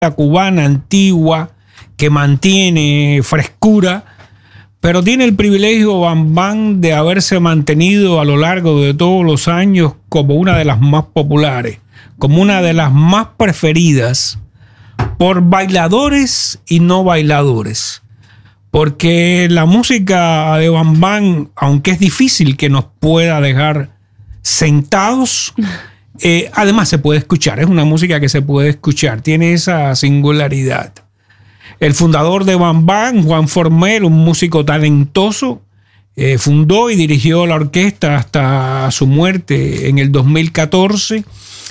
cubana antigua que mantiene frescura, pero tiene el privilegio Bam Bam de haberse mantenido a lo largo de todos los años como una de las más populares, como una de las más preferidas por bailadores y no bailadores. Porque la música de Bam Bam, aunque es difícil que nos pueda dejar sentados, además se puede escuchar, es una música que se puede escuchar, tiene esa singularidad. El fundador de Bam Bam, Juan Formel, un músico talentoso, fundó y dirigió la orquesta hasta su muerte en el 2014.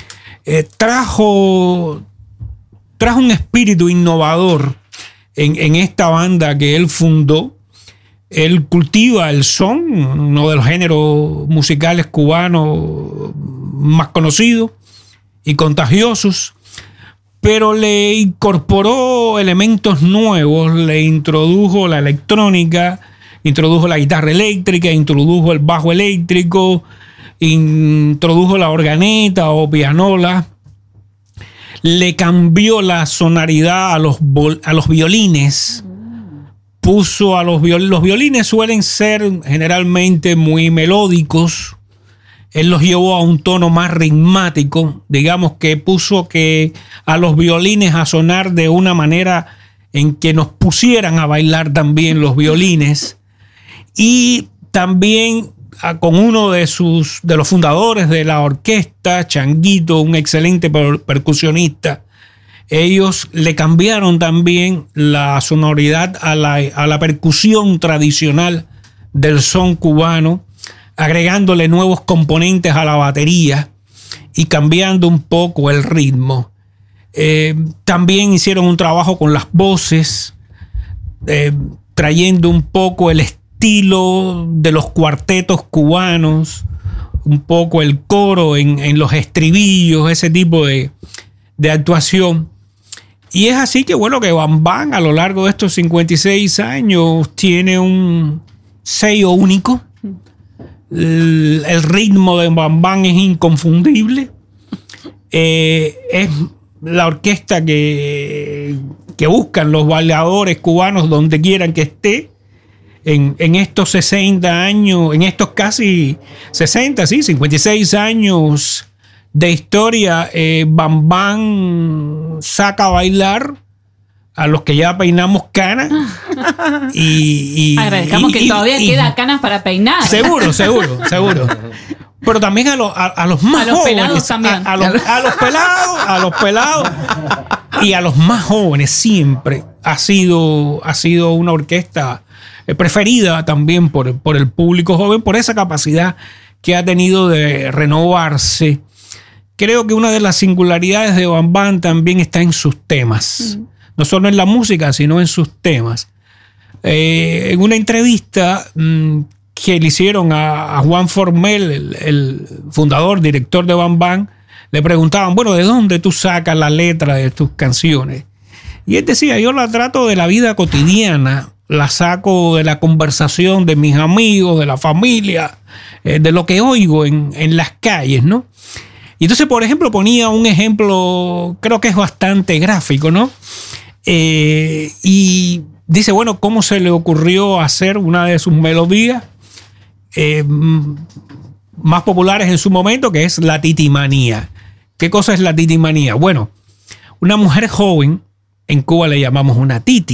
Trajo un espíritu innovador en esta banda que él fundó. Él cultiva el son, uno de los géneros musicales cubanos más conocidos y contagiosos, pero le incorporó elementos nuevos, le introdujo la electrónica, introdujo la guitarra eléctrica, introdujo el bajo eléctrico, introdujo la organeta o pianola, le cambió la sonoridad a los violines, puso a los violines suelen ser generalmente muy melódicos. Él los llevó a un tono más ritmático, digamos que puso que a los violines a sonar de una manera en que nos pusieran a bailar también los violines. Y también con uno de los fundadores de la orquesta, Changuito, un excelente percusionista, ellos le cambiaron también la sonoridad a la percusión tradicional del son cubano, agregándole nuevos componentes a la batería y cambiando un poco el ritmo. También hicieron un trabajo con las voces, trayendo un poco el estilo de los cuartetos cubanos, un poco el coro en los estribillos, ese tipo de actuación. Y es así que, bueno, que Bam Bam a lo largo de estos 56 años tiene un sello único. El ritmo de Bam Bam es inconfundible. Es la orquesta que buscan los bailadores cubanos donde quieran que esté. En estos 60 años, en estos casi 60, sí, 56 años de historia, Bam Bam saca a bailar a los que ya peinamos canas. Agradezcamos que todavía queda canas para peinar. Seguro. Pero también a los más jóvenes. Pelados también. A los pelados y a los más jóvenes siempre ha sido una orquesta preferida también por el público joven, por esa capacidad que ha tenido de renovarse. Creo que una de las singularidades de Bam Bam también está en sus temas. No solo en la música, sino en sus temas. En una entrevista que le hicieron a Juan Formel, el fundador, director de Bam Bam, le preguntaban, bueno, ¿de dónde tú sacas la letra de tus canciones? Y él decía, yo la trato de la vida cotidiana, la saco de la conversación de mis amigos, de la familia, de lo que oigo en las calles, ¿no? Y entonces, por ejemplo, ponía un ejemplo, creo que es bastante gráfico, ¿no? Y dice, bueno, ¿cómo se le ocurrió hacer una de sus melodías más populares en su momento, que es la titimanía? ¿Qué cosa es la titimanía? Bueno, una mujer joven, en Cuba le llamamos una titi.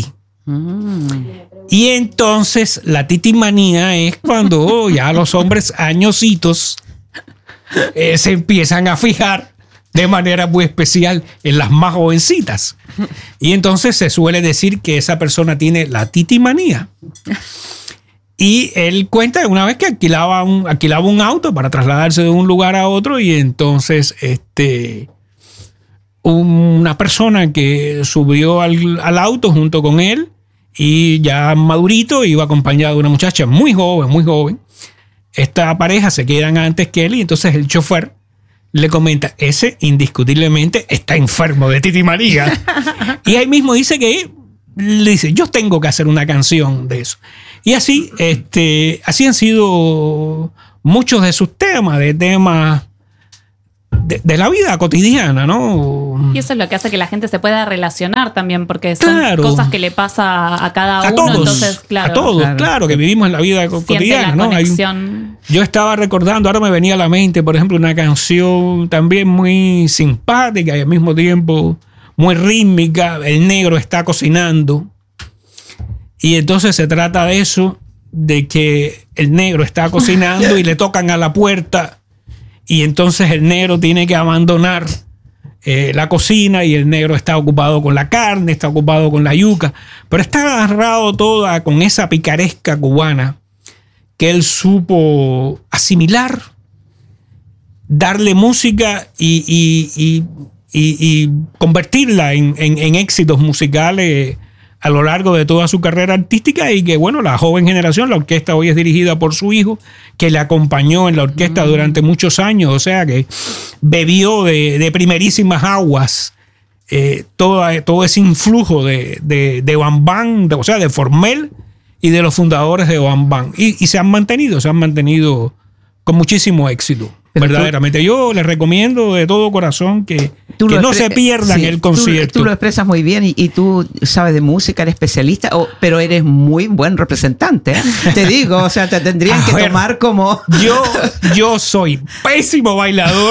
Y entonces la titimanía es cuando ya los hombres añositos se empiezan a fijar de manera muy especial en las más jovencitas. Y entonces se suele decir que esa persona tiene la titimanía. Y él cuenta de una vez que alquilaba un auto para trasladarse de un lugar a otro, y entonces una persona que subió al auto junto con él, y ya madurito, iba acompañado de una muchacha muy joven. Esta pareja se quedan antes que él, y entonces el chofer le comenta, ese indiscutiblemente está enfermo de titimanía. Y ahí mismo dice que le dice, yo tengo que hacer una canción de eso. Y así han sido muchos de sus temas, de temas de la vida cotidiana, ¿no? Y eso es lo que hace que la gente se pueda relacionar también, porque son Claro. cosas que le pasa a cada A uno. todos, Entonces, claro, a todos, claro, que vivimos en la vida siente cotidiana, la ¿no? conexión. Yo estaba recordando, ahora me venía a la mente, por ejemplo, una canción también muy simpática y al mismo tiempo muy rítmica. El negro está cocinando. Y entonces se trata de eso, de que el negro está cocinando y le tocan a la puerta. Y entonces el negro tiene que abandonar la cocina y el negro está ocupado con la carne, está ocupado con la yuca. Pero está agarrado toda con esa picaresca cubana que él supo asimilar, darle música y convertirla en éxitos musicales a lo largo de toda su carrera artística, y que, bueno, la joven generación, la orquesta hoy es dirigida por su hijo, que le acompañó en la orquesta durante muchos años, o sea que bebió de primerísimas aguas todo ese influjo de Bam Bam, o sea, de Formel y de los fundadores de Bam Bam, y se han mantenido con muchísimo éxito. Pero verdaderamente, yo les recomiendo de todo corazón que no se pierdan el concierto. Tú lo expresas muy bien y tú sabes de música, eres especialista, pero eres muy buen representante, ¿eh? Te digo, o sea, te tendrían que tomar como... Yo soy pésimo bailador,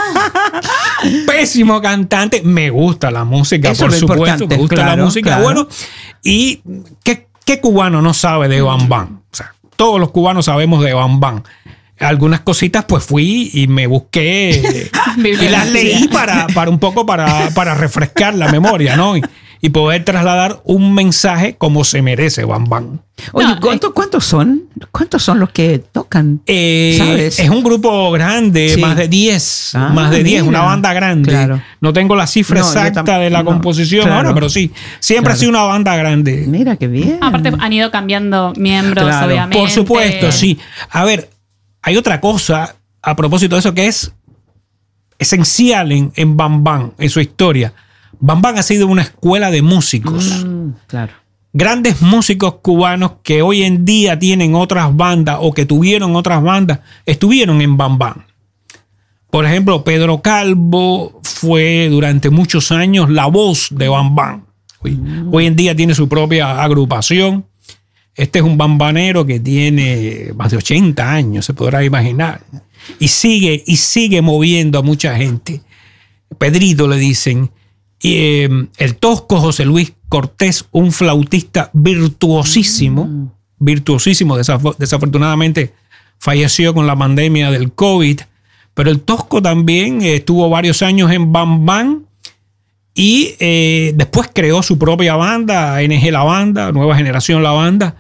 pésimo cantante, me gusta la música, Eso por es supuesto, me gusta la música, claro. bueno, y ¿qué cubano no sabe de Bam Bam? O sea, todos los cubanos sabemos de Bam Bam. Algunas cositas pues fui y me busqué y las leí para un poco para refrescar la memoria, ¿no? Y poder trasladar un mensaje como se merece Bam Bam. Oye, ¿cuántos son? ¿Cuántos son los que tocan? ¿Sabes? Es un grupo grande, Sí. más de 10, Mira. una banda grande. Claro. No tengo la cifra exacta de la composición claro. ahora, pero sí, siempre ha sido una banda grande. Mira, qué bien. Aparte han ido cambiando miembros, Claro. obviamente. Por supuesto, sí. A ver, hay otra cosa a propósito de eso que es esencial en Bam Bam, en su historia. Bam Bam ha sido una escuela de músicos. Claro. Grandes músicos cubanos que hoy en día tienen otras bandas o que tuvieron otras bandas, estuvieron en Bam Bam. Por ejemplo, Pedro Calvo fue durante muchos años la voz de Bam Bam. Hoy en día tiene su propia agrupación. Este es un bambanero que tiene más de 80 años, se podrá imaginar. Y sigue moviendo a mucha gente. Pedrito le dicen. Y el tosco José Luis Cortés, un flautista virtuosísimo, desafortunadamente falleció con la pandemia del COVID, pero el tosco también estuvo varios años en Bam Bam y después creó su propia banda, NG La Banda, Nueva Generación La Banda,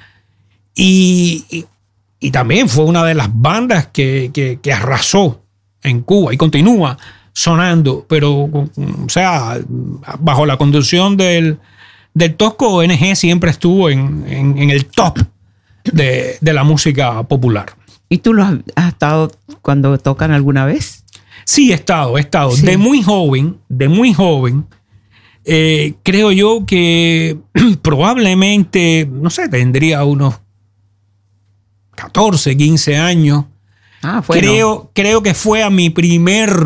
y también fue una de las bandas que arrasó en Cuba y continúa sonando, pero o sea, bajo la conducción del tosco, NG siempre estuvo en el top de la música popular. ¿Y tú has estado cuando tocan alguna vez? Sí, he estado. Sí. De muy joven, creo yo que probablemente, no sé, tendría unos 14, 15 años. Bueno. Creo que fue a mi primera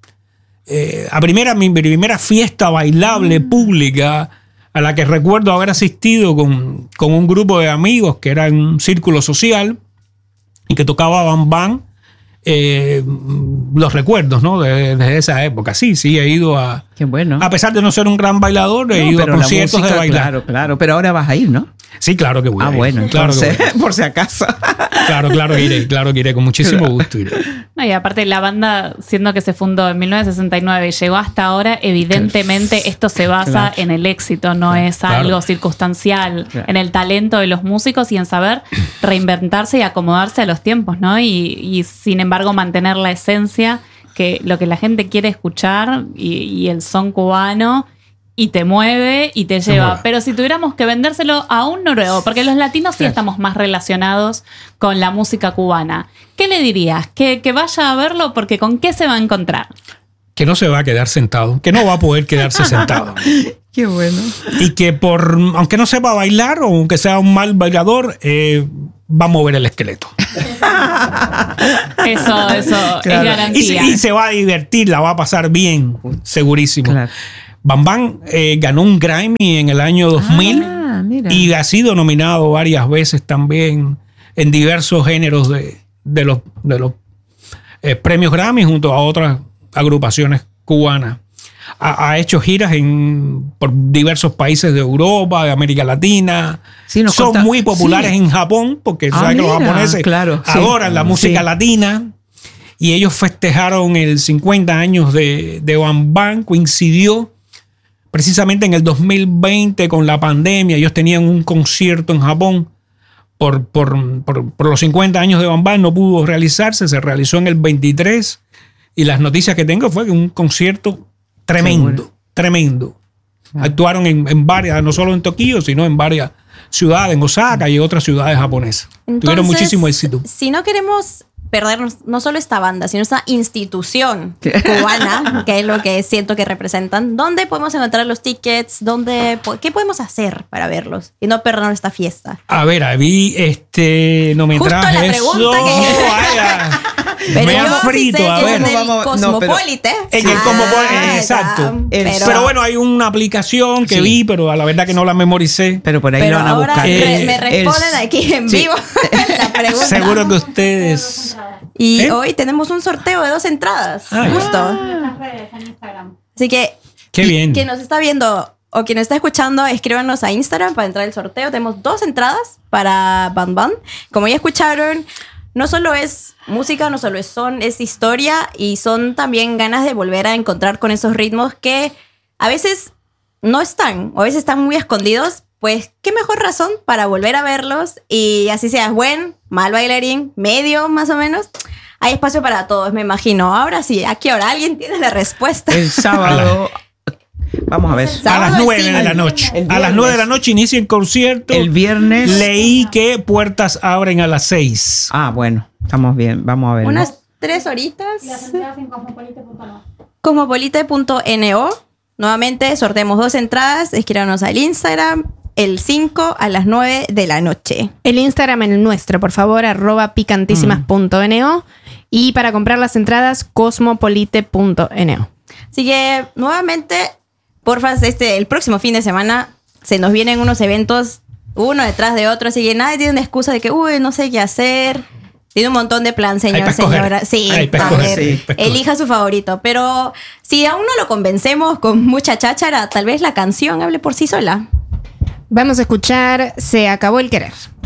fiesta bailable pública, a la que recuerdo haber asistido con un grupo de amigos que era un círculo social y que tocaba Bam Bam. Los recuerdos, ¿no? Desde esa época. Sí, he ido a... Qué bueno. A pesar de no ser un gran bailador, he ido a conciertos de bailar. Claro, pero ahora vas a ir, ¿no? Sí, claro que voy a ir. Bueno, entonces, por si acaso. Claro que iré, con muchísimo gusto iré. No, y aparte la banda, siendo que se fundó en 1969 y llegó hasta ahora, evidentemente esto se basa en el éxito, no es algo circunstancial, en el talento de los músicos y en saber reinventarse y acomodarse a los tiempos, ¿no? Y sin embargo mantener la esencia, que lo que la gente quiere escuchar y el son cubano, y te mueve y te lleva. Pero si tuviéramos que vendérselo a un noruego, porque los latinos sí estamos más relacionados con la música cubana, ¿qué le dirías? Que vaya a verlo, porque ¿con qué se va a encontrar? Que no se va a quedar sentado, que no va a poder quedarse sentado. Qué bueno. Y que aunque no sepa bailar o aunque sea un mal bailador, va a mover el esqueleto. Eso claro. Es garantía. Y se va a divertir, la va a pasar bien, segurísimo. Claro. Bam Bam ganó un Grammy en el año 2000 y ha sido nominado varias veces también en diversos géneros de los premios Grammy junto a otras agrupaciones cubanas. Ha hecho giras por diversos países de Europa, de América Latina. Sí, son muy populares en Japón porque sabes que los japoneses adoran la música latina. Y ellos festejaron el 50 años de Bam Bam. Coincidió precisamente en el 2020 con la pandemia. Ellos tenían un concierto en Japón por los 50 años de Bam Bam. No pudo realizarse, se realizó en el 23. Y las noticias que tengo fue que un concierto tremendo. Actuaron en varias, no solo en Tokio, sino en varias ciudades, en Osaka y otras ciudades japonesas. Entonces, tuvieron muchísimo éxito. Si no queremos perdernos no solo esta banda, sino esta institución cubana, que es lo que siento que representan, ¿dónde podemos encontrar los tickets? ¿Qué podemos hacer para verlos y no perdernos esta fiesta? A ver, vi no me justo traje la pregunta eso. Que... Vaya. Pero me han frito, sí a ver. En el Cosmopolite. En el Cosmopolite, exacto. Pero bueno, hay una aplicación que vi, pero a la verdad que no la memoricé. Pero por ahí lo van a buscar. Me responden aquí en vivo la pregunta. Seguro que ustedes... Y hoy tenemos un sorteo de 2 entradas. Justo. Así que... Qué bien. Quien nos está viendo o quien nos está escuchando, escríbanos a Instagram para entrar al sorteo. Tenemos 2 entradas para Bam Bam. Como ya escucharon... No solo es música, no solo es son, es historia y son también ganas de volver a encontrar con esos ritmos que a veces no están o a veces están muy escondidos. Pues qué mejor razón para volver a verlos y así seas buen, mal bailarín, medio más o menos. Hay espacio para todos, me imagino. Ahora sí, ¿a qué hora? ¿Alguien tiene la respuesta? El sábado... Vamos a ver. A las 9 de la noche. A las 9 de la noche inicia el concierto. El viernes. Leí que puertas abren a las 6. Ah, bueno. Estamos bien. Vamos a ver. Unas 3 horitas. Y las entradas en cosmopolite.no. Cosmopolite.no. Nuevamente sorteamos 2 entradas. Escríbanos al Instagram. El 5 a las 9 de la noche. El Instagram en el nuestro, por favor, @picantísimas.no. Y para comprar las entradas, cosmopolite.no. Así que, nuevamente, porfa, el próximo fin de semana se nos vienen unos eventos uno detrás de otro. Así que nadie tiene una excusa de que, no sé qué hacer. Tiene un montón de plan, señora. Sí, elija su favorito. Pero si aún no lo convencemos con mucha cháchara, tal vez la canción hable por sí sola. Vamos a escuchar Se acabó el querer.